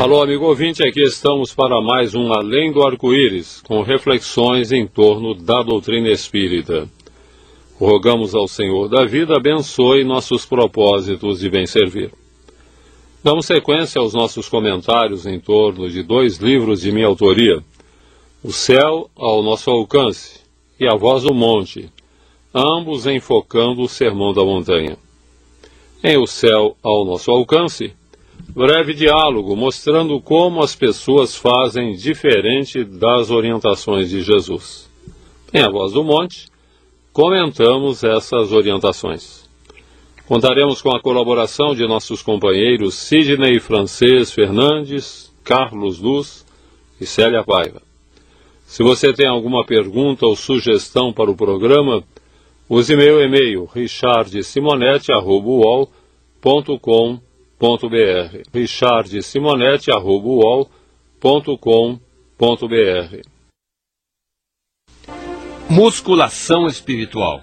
Alô, amigo ouvinte, aqui estamos para mais um Além do Arco-Íris, com reflexões em torno da doutrina espírita. Rogamos ao Senhor da vida abençoe nossos propósitos de bem servir. Damos sequência aos nossos comentários em torno de 2 livros de minha autoria, O Céu ao Nosso Alcance e A Voz do Monte, ambos enfocando o Sermão da Montanha. Em O Céu ao Nosso Alcance, breve diálogo mostrando como as pessoas fazem diferente das orientações de Jesus. Em A Voz do Monte, comentamos essas orientações. Contaremos com a colaboração de nossos companheiros Sidney Francês Fernandes, Carlos Luz e Célia Paiva. Se você tem alguma pergunta ou sugestão para o programa, use meu e-mail richardsimonetti@uol.com.br richardsimonetti@uol.com.br. Musculação espiritual.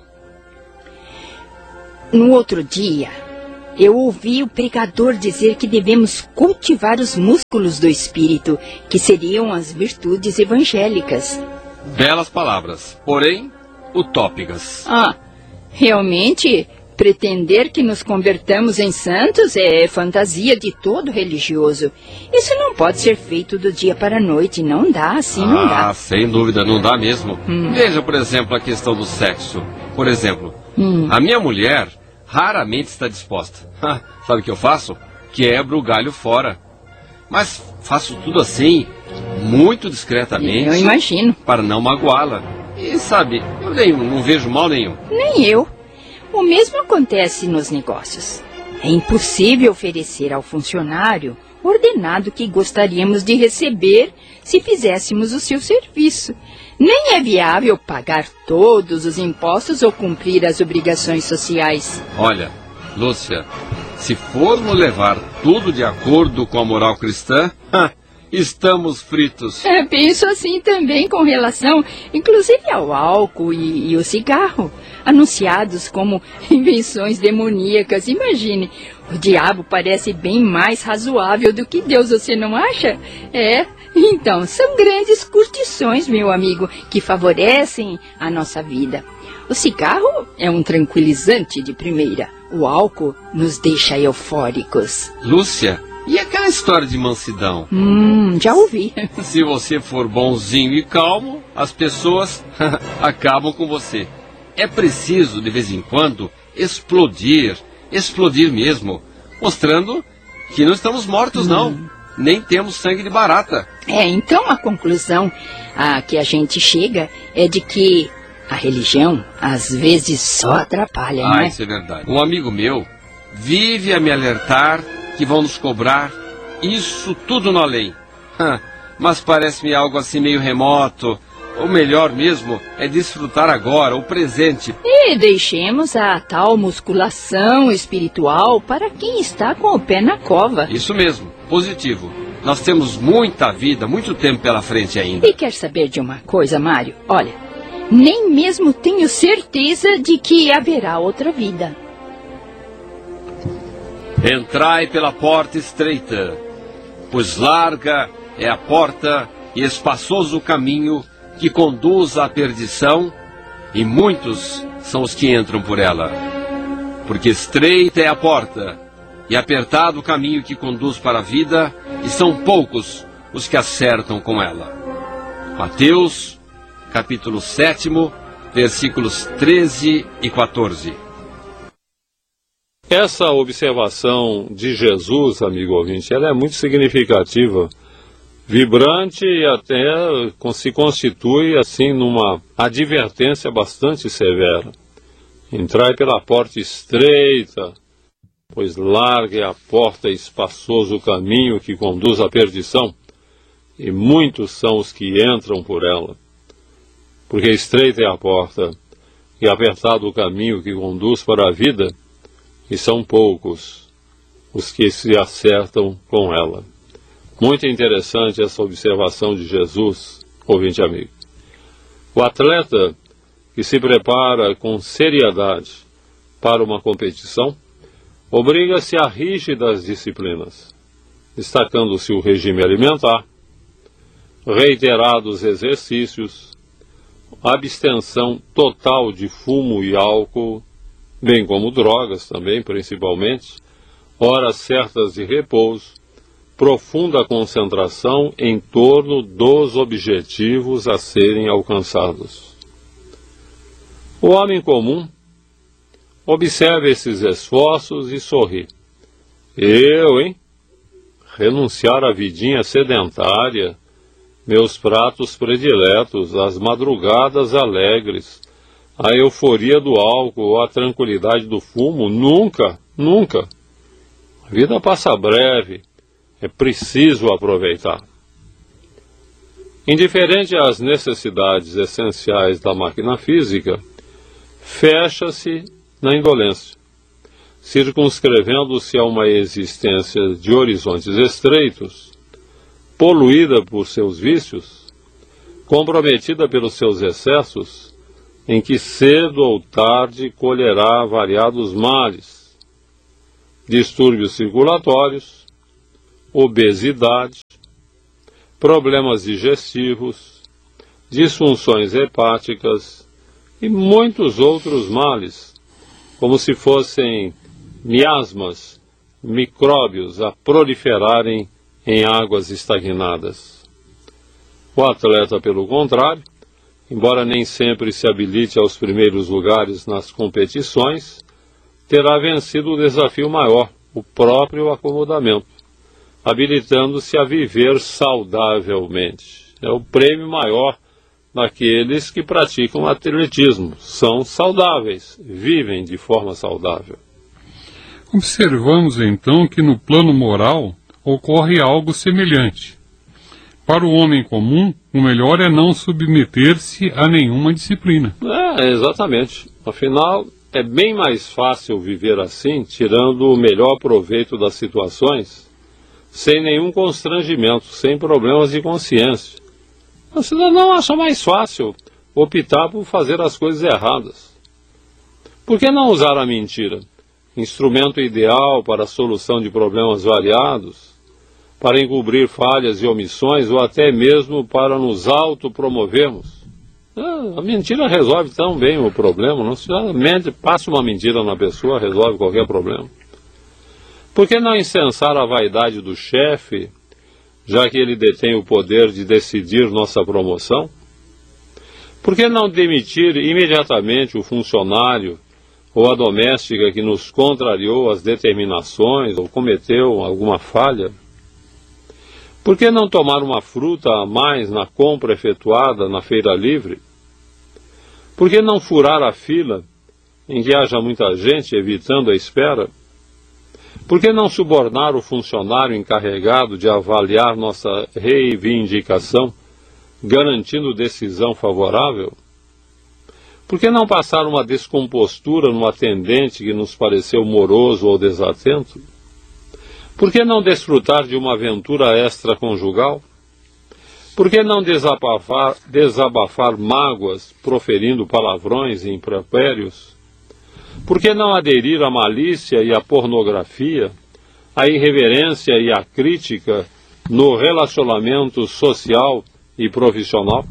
No outro dia, eu ouvi o pregador dizer que devemos cultivar os músculos do espírito, que seriam as virtudes evangélicas. Belas palavras, porém utópicas. Realmente, pretender que nos convertamos em santos é fantasia de todo religioso. Isso não pode ser feito do dia para a noite, não dá, não dá. Sem dúvida, não dá mesmo. Veja, por exemplo, a questão do sexo. Por exemplo, a minha mulher raramente está disposta. Sabe o que eu faço? Quebro o galho fora. Mas faço tudo assim, muito discretamente. Eu imagino. Para não magoá-la. E sabe, eu não vejo mal nenhum. Nem eu. O mesmo acontece nos negócios. É impossível oferecer ao funcionário o ordenado que gostaríamos de receber se fizéssemos o seu serviço. Nem é viável pagar todos os impostos ou cumprir as obrigações sociais. Olha, Lúcia, se formos levar tudo de acordo com a moral cristã, estamos fritos. Penso assim também com relação, inclusive ao álcool e o cigarro, anunciados como invenções demoníacas. Imagine, o diabo parece bem mais razoável do que Deus, você não acha? Então, são grandes curtições, meu amigo, que favorecem a nossa vida. O cigarro é um tranquilizante de primeira. O álcool nos deixa eufóricos. Lúcia, e aquela história de mansidão? Já ouvi. Se você for bonzinho e calmo, as pessoas acabam com você. É preciso, de vez em quando, explodir mesmo, mostrando que não estamos mortos, não. Nem temos sangue de barata. Então a conclusão a que a gente chega é de que a religião, às vezes, só atrapalha, né? Isso é verdade. Um amigo meu vive a me alertar que vão nos cobrar isso tudo no além. Mas parece-me algo assim meio remoto. O melhor mesmo é desfrutar agora, o presente. E deixemos a tal musculação espiritual para quem está com o pé na cova. Isso mesmo, positivo. Nós temos muita vida, muito tempo pela frente ainda. E quer saber de uma coisa, Mário? Olha, nem mesmo tenho certeza de que haverá outra vida. Entrai pela porta estreita, pois larga é a porta e espaçoso o caminho que conduz à perdição, e muitos são os que entram por ela. Porque estreita é a porta, e apertado o caminho que conduz para a vida, e são poucos os que acertam com ela. Mateus, capítulo 7, versículos 13 e 14. Essa observação de Jesus, amigo ouvinte, ela é muito significativa, vibrante e até se constitui assim numa advertência bastante severa. Entrai pela porta estreita, pois larga é a porta e espaçoso o caminho que conduz à perdição, e muitos são os que entram por ela. Porque estreita é a porta e apertado o caminho que conduz para a vida, e são poucos os que se acertam com ela. Muito interessante essa observação de Jesus, ouvinte amigo. O atleta que se prepara com seriedade para uma competição obriga-se a rígidas disciplinas. destacando-se o regime alimentar, reiterados exercícios, abstenção total de fumo e álcool, bem como drogas também, principalmente, horas certas de repouso, profunda concentração em torno dos objetivos a serem alcançados. O homem comum observa esses esforços e sorri. Eu, hein? Renunciar à vidinha sedentária, meus pratos prediletos, as madrugadas alegres, a euforia do álcool, a tranquilidade do fumo, nunca, nunca. A vida passa breve, é preciso aproveitar. Indiferente às necessidades essenciais da máquina física, fecha-se na indolência, circunscrevendo-se a uma existência de horizontes estreitos, poluída por seus vícios, comprometida pelos seus excessos, em que cedo ou tarde colherá variados males, distúrbios circulatórios, obesidade, problemas digestivos, disfunções hepáticas e muitos outros males, como se fossem miasmas, micróbios a proliferarem em águas estagnadas. O atleta, pelo contrário, embora nem sempre se habilite aos primeiros lugares nas competições, terá vencido o desafio maior, o próprio acomodamento, habilitando-se a viver saudavelmente. É o prêmio maior daqueles que praticam atletismo. São saudáveis, vivem de forma saudável. Observamos então que no plano moral ocorre algo semelhante. Para o homem comum, o melhor é não submeter-se a nenhuma disciplina. Exatamente. Afinal, é bem mais fácil viver assim, tirando o melhor proveito das situações, sem nenhum constrangimento, sem problemas de consciência. O cidadão acha mais fácil optar por fazer as coisas erradas. Por que não usar a mentira? Instrumento ideal para a solução de problemas variados, para encobrir falhas e omissões ou até mesmo para nos autopromovermos. A mentira resolve tão bem o problema, não se mente, passa uma mentira na pessoa, resolve qualquer problema. Por que não incensar a vaidade do chefe, já que ele detém o poder de decidir nossa promoção? Por que não demitir imediatamente o funcionário ou a doméstica que nos contrariou as determinações ou cometeu alguma falha? Por que não tomar uma fruta a mais na compra efetuada na feira livre? Por que não furar a fila em que haja muita gente evitando a espera? Por que não subornar o funcionário encarregado de avaliar nossa reivindicação, garantindo decisão favorável? Por que não passar uma descompostura no atendente que nos pareceu moroso ou desatento? Por que não desfrutar de uma aventura extraconjugal? Por que não desabafar mágoas, proferindo palavrões e impropérios? Por que não aderir à malícia e à pornografia, à irreverência e à crítica no relacionamento social e profissional?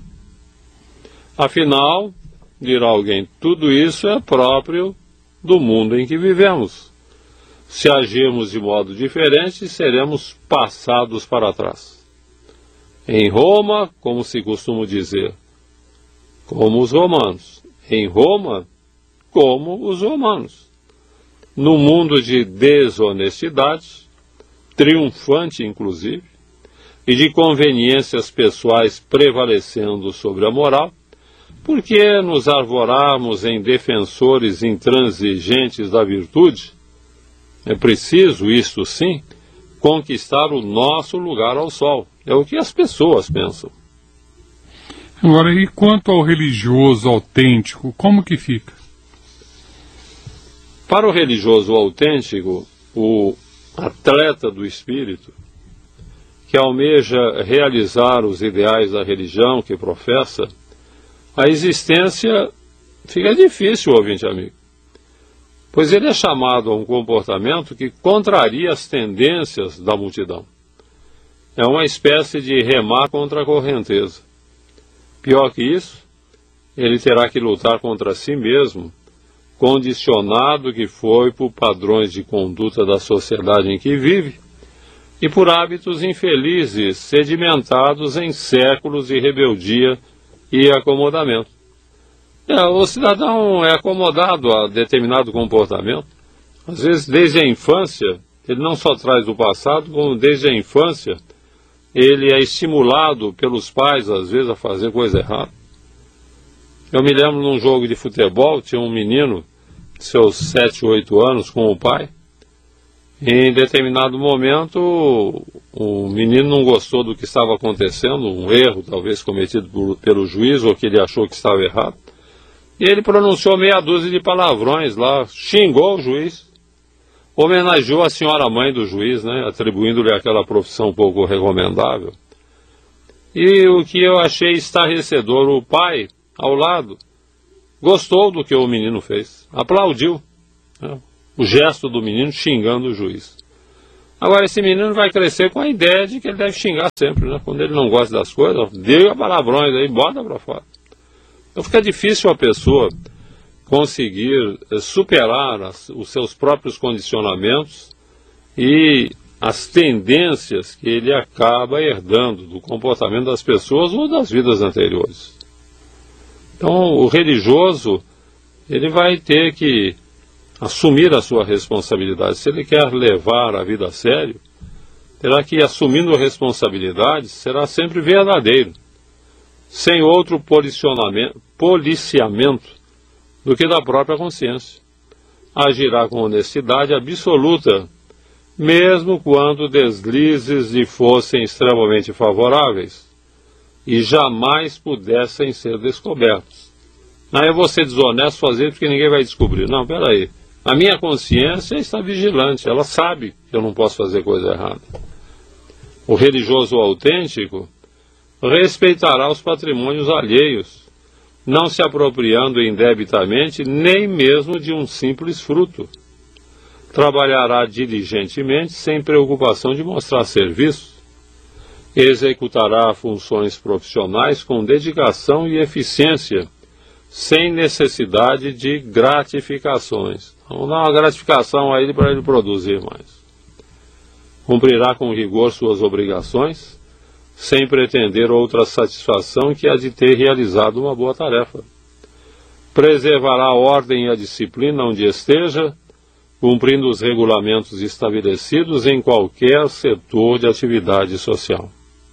Afinal, dirá alguém, tudo isso é próprio do mundo em que vivemos. Se agirmos de modo diferente, seremos passados para trás. Em Roma, como se costuma dizer, como os romanos. Em Roma, como os romanos. No mundo de desonestidade, triunfante inclusive, e de conveniências pessoais prevalecendo sobre a moral, por que nos arvorarmos em defensores intransigentes da virtude? É preciso, isto sim, conquistar o nosso lugar ao sol. É o que as pessoas pensam. Agora, e quanto ao religioso autêntico, como que fica? Para o religioso autêntico, o atleta do espírito, que almeja realizar os ideais da religião que professa, a existência fica difícil, ouvinte amigo, pois ele é chamado a um comportamento que contraria as tendências da multidão. é uma espécie de remar contra a correnteza. Pior que isso, ele terá que lutar contra si mesmo, condicionado que foi por padrões de conduta da sociedade em que vive e por hábitos infelizes sedimentados em séculos de rebeldia e acomodamento. O cidadão é acomodado a determinado comportamento, às vezes desde a infância. Ele não só traz do passado, como desde a infância ele é estimulado pelos pais, às vezes, a fazer coisa errada. Eu me lembro num jogo de futebol, tinha um menino de seus 7, 8 anos com o pai. Em determinado momento, o menino não gostou do que estava acontecendo, um erro talvez cometido pelo juiz, ou que ele achou que estava errado. E ele pronunciou meia dúzia de palavrões lá, xingou o juiz, homenageou a senhora mãe do juiz, né, atribuindo-lhe aquela profissão pouco recomendável. E o que eu achei estarrecedor, o pai, ao lado, gostou do que o menino fez, aplaudiu, né, o gesto do menino xingando o juiz. Agora, esse menino vai crescer com a ideia de que ele deve xingar sempre, né? Quando ele não gosta das coisas, diga palavrões aí, bota pra fora. Então fica difícil a pessoa conseguir superar os seus próprios condicionamentos e as tendências que ele acaba herdando do comportamento das pessoas ou das vidas anteriores. Então, o religioso, ele vai ter que assumir a sua responsabilidade. Se ele quer levar a vida a sério, terá que, assumindo a responsabilidade, será sempre verdadeiro, sem outro policiamento do que da própria consciência. Agirá com honestidade absoluta, mesmo quando deslizes lhe fossem extremamente favoráveis e jamais pudessem ser descobertos. Não é você desonesto fazer porque ninguém vai descobrir. Não, peraí. A minha consciência está vigilante, ela sabe que eu não posso fazer coisa errada. O religioso autêntico respeitará os patrimônios alheios, não se apropriando indebitamente nem mesmo de um simples fruto. Trabalhará diligentemente, sem preocupação de mostrar serviço. Executará funções profissionais com dedicação e eficiência, sem necessidade de gratificações. Vamos dar uma gratificação a ele para ele produzir mais. Cumprirá com rigor suas obrigações, sem pretender outra satisfação que a de ter realizado uma boa tarefa. Preservará a ordem e a disciplina onde esteja, cumprindo os regulamentos estabelecidos em qualquer setor de atividade social.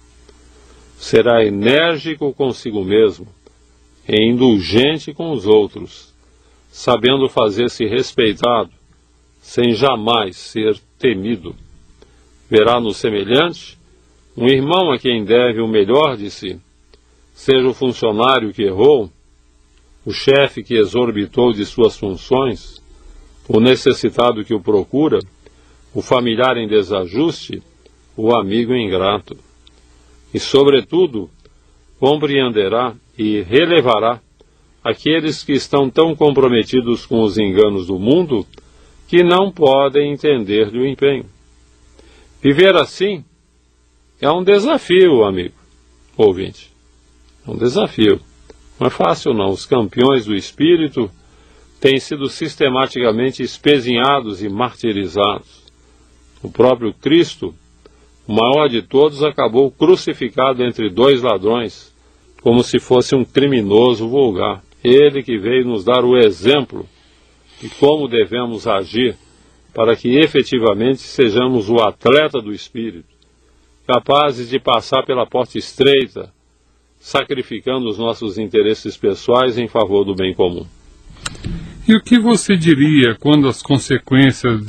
Será enérgico consigo mesmo, e indulgente com os outros, sabendo fazer-se respeitado, sem jamais ser temido. Verá no semelhante um irmão a quem deve o melhor de si, seja o funcionário que errou, o chefe que exorbitou de suas funções, o necessitado que o procura, o familiar em desajuste, o amigo ingrato. E, sobretudo, compreenderá e relevará aqueles que estão tão comprometidos com os enganos do mundo que não podem entender-lhe o empenho. Viver assim é um desafio, amigo, ouvinte. É um desafio. Não é fácil, não. Os campeões do espírito têm sido sistematicamente espezinhados e martirizados. O próprio Cristo, o maior de todos, acabou crucificado entre dois ladrões, como se fosse um criminoso vulgar. Ele que veio nos dar o exemplo de como devemos agir para que efetivamente sejamos o atleta do Espírito, capazes de passar pela porta estreita, sacrificando os nossos interesses pessoais em favor do bem comum. E o que você diria quanto às consequências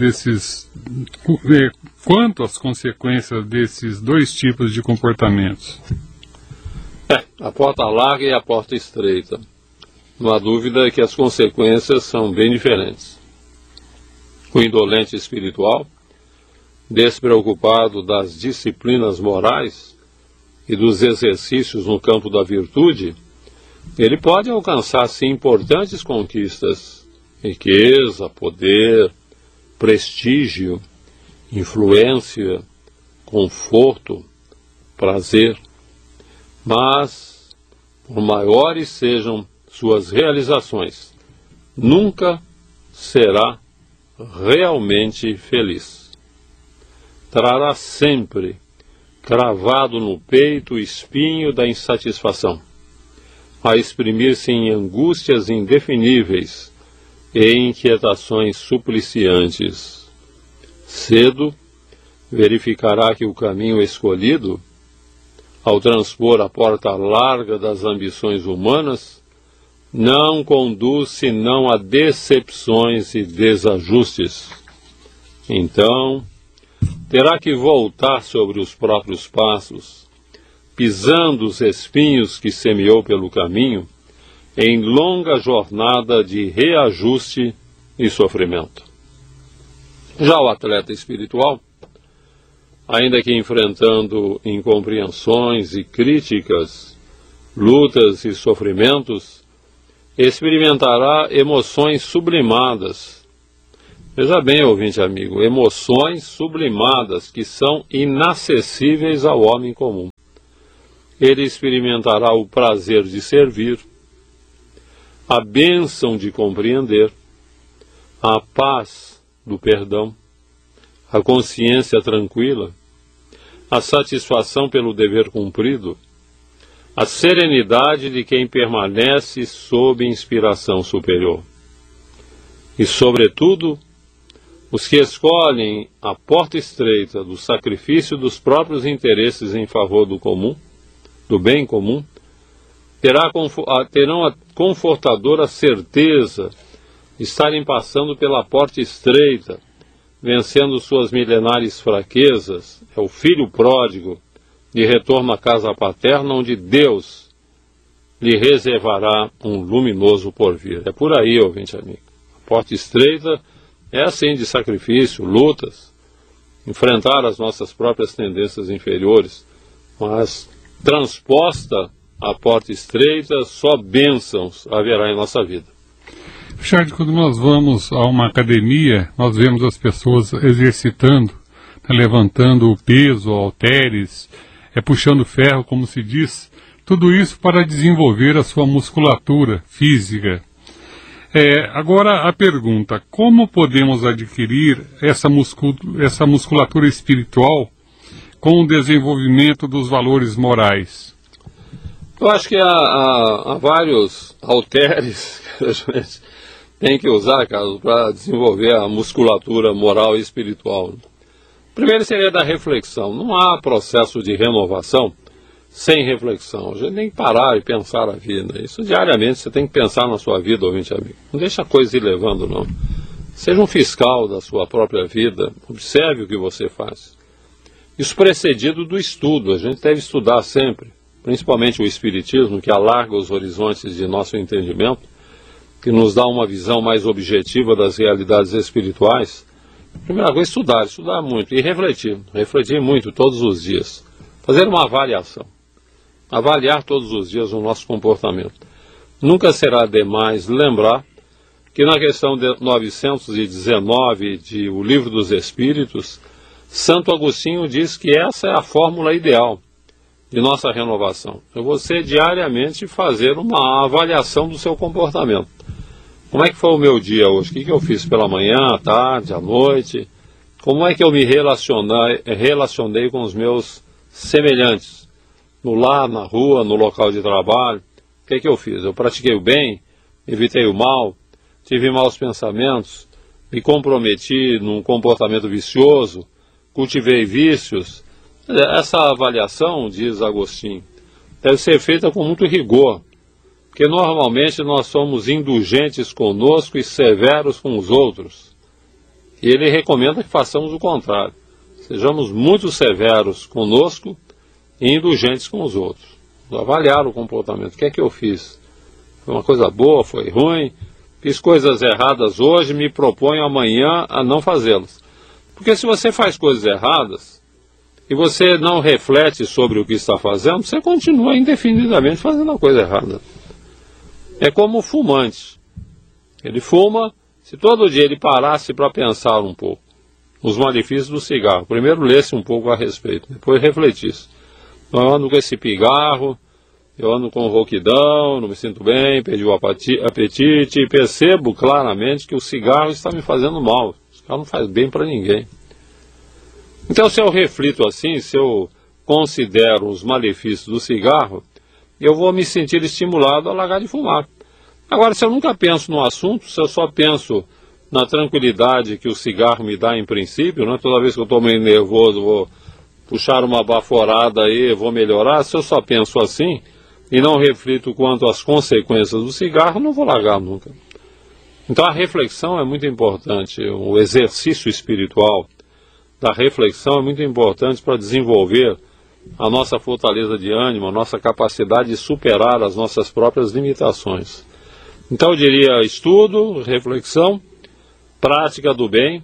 desses dois tipos de comportamentos? A porta larga e a porta estreita. Não há dúvida que as consequências são bem diferentes. O indolente espiritual, despreocupado das disciplinas morais e dos exercícios no campo da virtude, ele pode alcançar, sim, importantes conquistas: riqueza, poder, prestígio, influência, conforto, prazer, mas, por maiores sejam suas realizações, nunca será realmente feliz. Trará sempre cravado no peito o espinho da insatisfação, a exprimir-se em angústias indefiníveis e inquietações supliciantes. Cedo verificará que o caminho escolhido, ao transpor a porta larga das ambições humanas, não conduz senão a decepções e desajustes. Então, terá que voltar sobre os próprios passos, pisando os espinhos que semeou pelo caminho, em longa jornada de reajuste e sofrimento. Já o atleta espiritual, ainda que enfrentando incompreensões e críticas, lutas e sofrimentos, experimentará emoções sublimadas. Veja bem, ouvinte amigo, emoções sublimadas que são inacessíveis ao homem comum. Ele experimentará o prazer de servir, a bênção de compreender, a paz do perdão, a consciência tranquila, a satisfação pelo dever cumprido, a serenidade de quem permanece sob inspiração superior. E, sobretudo, os que escolhem a porta estreita do sacrifício dos próprios interesses em favor do comum, do bem comum, terão a confortadora certeza de estarem passando pela porta estreita, vencendo suas milenares fraquezas. É o filho pródigo de retorno à casa paterna, onde Deus lhe reservará um luminoso porvir. É por aí, ouvinte amigo. A porta estreita é assim, de sacrifício, lutas, enfrentar as nossas próprias tendências inferiores, mas transposta a porta estreita, só bênçãos haverá em nossa vida. Richard, quando nós vamos a uma academia, nós vemos as pessoas exercitando, levantando o peso, halteres, puxando ferro, como se diz, tudo isso para desenvolver a sua musculatura física. Agora a pergunta, como podemos adquirir essa musculatura espiritual com o desenvolvimento dos valores morais? Eu acho que há vários halteres que a gente tem que usar, Carlos, para desenvolver a musculatura moral e espiritual. Primeiro seria da reflexão. Não há processo de renovação sem reflexão. A gente tem que parar e pensar a vida. Isso diariamente você tem que pensar na sua vida, ouvinte amigo. Não deixa a coisa ir levando, não. Seja um fiscal da sua própria vida. Observe o que você faz. Isso precedido do estudo. A gente deve estudar sempre, principalmente o Espiritismo, que alarga os horizontes de nosso entendimento, que nos dá uma visão mais objetiva das realidades espirituais. Primeira coisa, estudar muito e refletir muito todos os dias. Fazer uma avaliação. Avaliar todos os dias o nosso comportamento. Nunca será demais lembrar que na questão 919 de O Livro dos Espíritos, Santo Agostinho diz que essa é a fórmula ideal de nossa renovação. É você diariamente fazer uma avaliação do seu comportamento. Como é que foi o meu dia hoje? O que eu fiz pela manhã, à tarde, à noite? Como é que eu me relacionei com os meus semelhantes? No lar, na rua, no local de trabalho? O que eu fiz? Eu pratiquei o bem? Evitei o mal? Tive maus pensamentos? Me comprometi num comportamento vicioso? Cultivei vícios? Essa avaliação, diz Agostinho, deve ser feita com muito rigor, porque normalmente nós somos indulgentes conosco e severos com os outros. E ele recomenda que façamos o contrário. Sejamos muito severos conosco e indulgentes com os outros. Avaliar o comportamento. O que é que eu fiz? Foi uma coisa boa? Foi ruim? Fiz coisas erradas hoje, me proponho amanhã a não fazê-las. Porque se você faz coisas erradas e você não reflete sobre o que está fazendo, você continua indefinidamente fazendo a coisa errada. É como o fumante. Ele fuma, se todo dia ele parasse para pensar um pouco nos malefícios do cigarro, primeiro lesse um pouco a respeito, depois refletisse. Eu ando com esse pigarro, eu ando com rouquidão, não me sinto bem, perdi o apetite, e percebo claramente que o cigarro está me fazendo mal. O cigarro não faz bem para ninguém. Então, se eu reflito assim, se eu considero os malefícios do cigarro, eu vou me sentir estimulado a largar de fumar. Agora, se eu nunca penso no assunto, se eu só penso na tranquilidade que o cigarro me dá em princípio, né? Toda vez que eu estou meio nervoso, vou puxar uma baforada aí, vou melhorar. Se eu só penso assim e não reflito quanto às consequências do cigarro, não vou largar nunca. Então a reflexão é muito importante, o exercício espiritual da reflexão é muito importante para desenvolver a nossa fortaleza de ânimo, a nossa capacidade de superar as nossas próprias limitações. Então eu diria estudo, reflexão, prática do bem.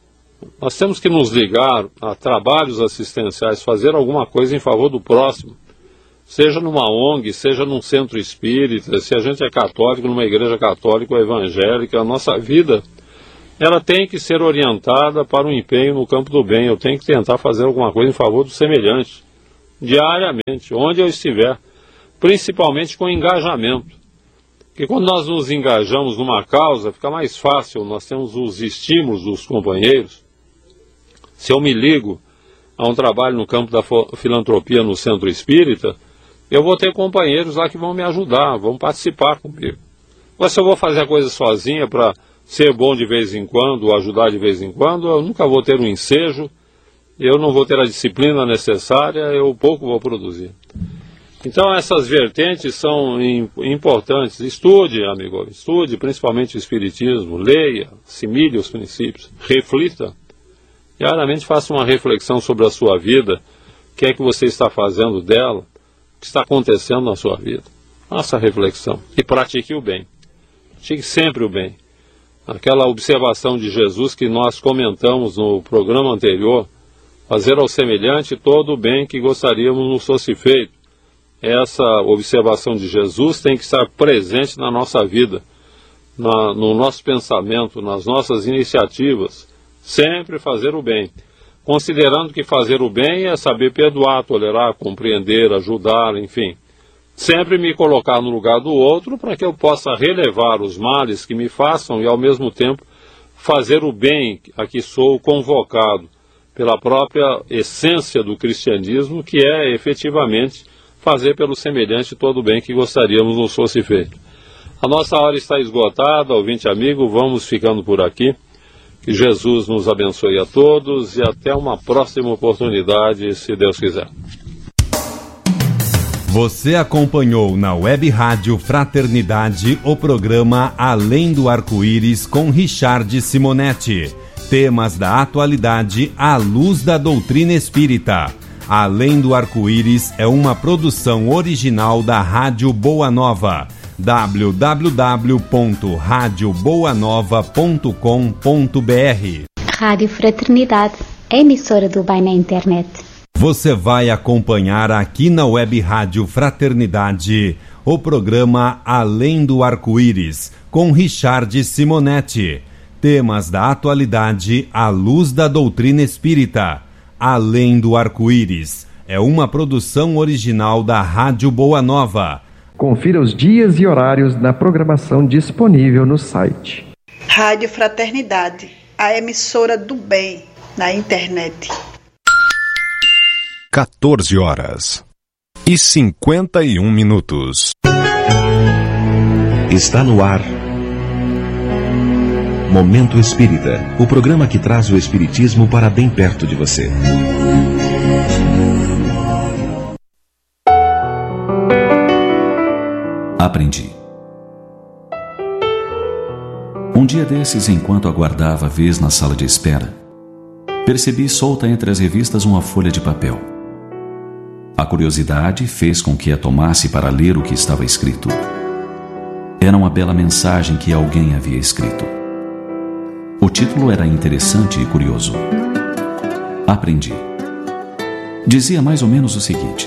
Nós temos que nos ligar a trabalhos assistenciais, fazer alguma coisa em favor do próximo, seja numa ONG, seja num centro espírita, se a gente é católico, numa igreja católica ou evangélica, a nossa vida, ela tem que ser orientada para um empenho no campo do bem. Eu tenho que tentar fazer alguma coisa em favor do semelhante, diariamente, onde eu estiver, principalmente com engajamento. Porque quando nós nos engajamos numa causa, fica mais fácil, nós temos os estímulos dos companheiros. Se eu me ligo a um trabalho no campo da filantropia no centro espírita, eu vou ter companheiros lá que vão me ajudar, vão participar comigo. Mas se eu vou fazer a coisa sozinha para ser bom de vez em quando, ou ajudar de vez em quando, eu nunca vou ter um ensejo, eu não vou ter a disciplina necessária, eu pouco vou produzir. Então essas vertentes são importantes. Estude, amigo, estude principalmente o Espiritismo, leia, assimile os princípios, reflita. Diariamente faça uma reflexão sobre a sua vida, o que é que você está fazendo dela, o que está acontecendo na sua vida. Faça a reflexão e pratique o bem. Pratique sempre o bem. Aquela observação de Jesus que nós comentamos no programa anterior, fazer ao semelhante todo o bem que gostaríamos nos fosse feito. Essa observação de Jesus tem que estar presente na nossa vida, no nosso pensamento, nas nossas iniciativas. Sempre fazer o bem, considerando que fazer o bem é saber perdoar, tolerar, compreender, ajudar, enfim. Sempre me colocar no lugar do outro para que eu possa relevar os males que me façam e, ao mesmo tempo, fazer o bem a que sou convocado pela própria essência do cristianismo, que é efetivamente fazer pelo semelhante todo o bem que gostaríamos nos fosse feito. A nossa hora está esgotada, ouvinte amigo, vamos ficando por aqui. Que Jesus nos abençoe a todos e até uma próxima oportunidade, se Deus quiser. Você acompanhou na Web Rádio Fraternidade o programa Além do Arco-Íris com Richard Simonetti. Temas da atualidade à luz da doutrina espírita. Além do Arco-Íris é uma produção original da Rádio Boa Nova. www.radioboanova.com.br. Rádio Fraternidade, emissora do bem na internet. Você vai acompanhar aqui na Web Rádio Fraternidade o programa Além do Arco-Íris com Richard Simonetti. Temas da atualidade à luz da doutrina espírita. Além do Arco-Íris é uma produção original da Rádio Boa Nova. Confira os dias e horários na programação disponível no site. Rádio Fraternidade, a emissora do bem na internet. 14h51. Está no ar Momento Espírita, o programa que traz o espiritismo para bem perto de você. Aprendi. Um dia desses, enquanto aguardava a vez na sala de espera, percebi solta entre as revistas uma folha de papel. A curiosidade fez com que a tomasse para ler o que estava escrito. Era uma bela mensagem que alguém havia escrito. O título era interessante e curioso. Aprendi. Dizia mais ou menos o seguinte: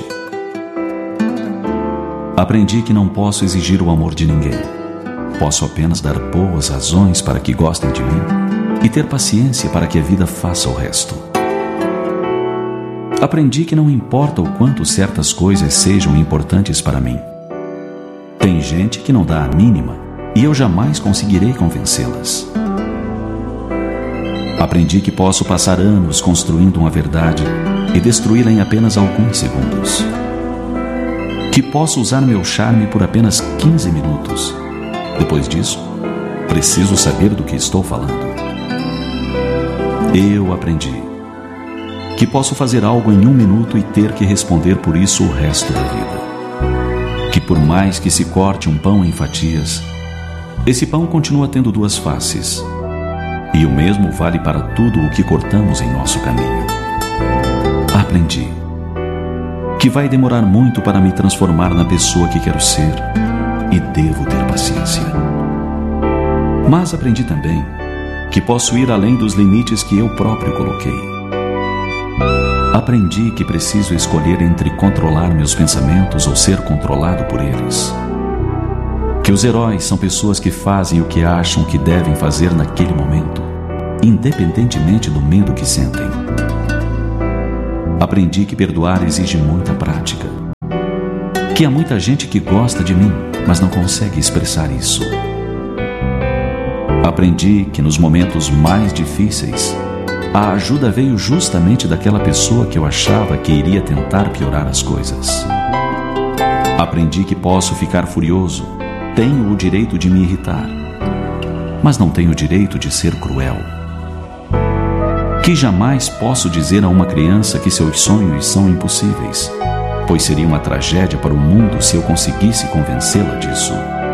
aprendi que não posso exigir o amor de ninguém. Posso apenas dar boas razões para que gostem de mim e ter paciência para que a vida faça o resto. Aprendi que não importa o quanto certas coisas sejam importantes para mim. Tem gente que não dá a mínima e eu jamais conseguirei convencê-las. Aprendi que posso passar anos construindo uma verdade e destruí-la em apenas alguns segundos. Que posso usar meu charme por apenas 15 minutos. Depois disso, preciso saber do que estou falando. Eu aprendi que posso fazer algo em 1 minuto e ter que responder por isso o resto da vida. Que por mais que se corte um pão em fatias, esse pão continua tendo 2 faces. E o mesmo vale para tudo o que cortamos em nosso caminho. Aprendi que vai demorar muito para me transformar na pessoa que quero ser e devo ter paciência. Mas aprendi também que posso ir além dos limites que eu próprio coloquei. Aprendi que preciso escolher entre controlar meus pensamentos ou ser controlado por eles. Que os heróis são pessoas que fazem o que acham que devem fazer naquele momento, independentemente do medo que sentem. Aprendi que perdoar exige muita prática. Que há muita gente que gosta de mim, mas não consegue expressar isso. Aprendi que nos momentos mais difíceis, a ajuda veio justamente daquela pessoa que eu achava que iria tentar piorar as coisas. Aprendi que posso ficar furioso, tenho o direito de me irritar, mas não tenho o direito de ser cruel. Que jamais posso dizer a uma criança que seus sonhos são impossíveis, pois seria uma tragédia para o mundo se eu conseguisse convencê-la disso.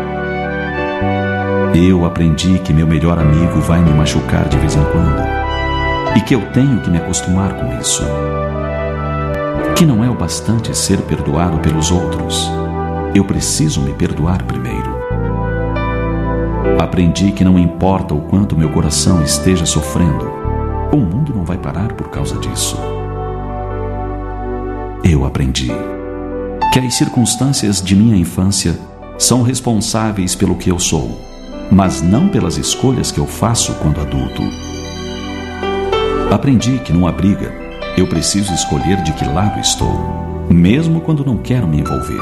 Eu aprendi que meu melhor amigo vai me machucar de vez em quando e que eu tenho que me acostumar com isso. Que não é o bastante ser perdoado pelos outros, eu preciso me perdoar primeiro. Aprendi que não importa o quanto meu coração esteja sofrendo, o mundo não vai parar por causa disso. Eu aprendi que as circunstâncias de minha infância são responsáveis pelo que eu sou, mas não pelas escolhas que eu faço quando adulto. Aprendi que numa briga eu preciso escolher de que lado estou, mesmo quando não quero me envolver.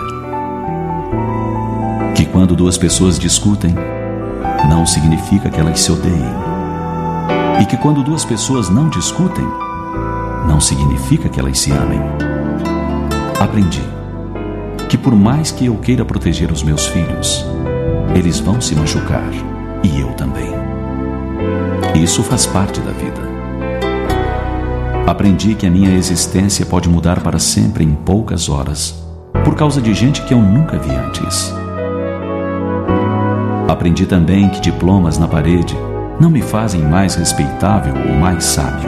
Que quando 2 pessoas discutem, não significa que elas se odeiem. E que quando 2 pessoas não discutem, não significa que elas se amem. Aprendi que por mais que eu queira proteger os meus filhos, eles vão se machucar, e eu também. Isso faz parte da vida. Aprendi que a minha existência pode mudar para sempre em poucas horas, por causa de gente que eu nunca vi antes. Aprendi também que diplomas na parede não me fazem mais respeitável ou mais sábio.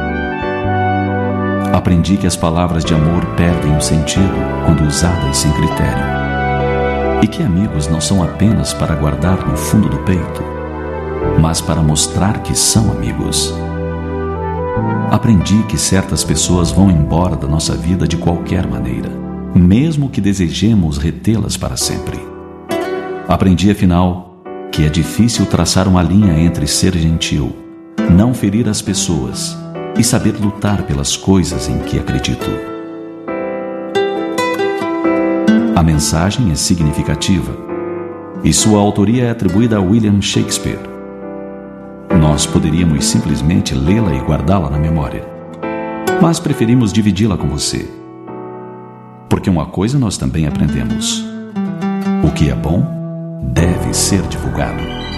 Aprendi que as palavras de amor perdem o sentido quando usadas sem critério. E que amigos não são apenas para guardar no fundo do peito, mas para mostrar que são amigos. Aprendi que certas pessoas vão embora da nossa vida de qualquer maneira, mesmo que desejemos retê-las para sempre. Aprendi, afinal, que é difícil traçar uma linha entre ser gentil, não ferir as pessoas e saber lutar pelas coisas em que acredito. A mensagem é significativa e sua autoria é atribuída a William Shakespeare. Nós poderíamos simplesmente lê-la e guardá-la na memória, mas preferimos dividi-la com você. Porque uma coisa nós também aprendemos: o que é bom deve ser divulgado.